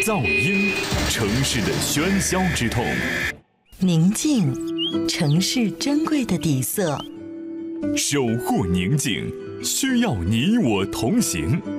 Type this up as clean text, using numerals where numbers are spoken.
噪音，城市的喧嚣之痛； 宁静，城市珍贵的底色。 守护宁静，需要你我同行。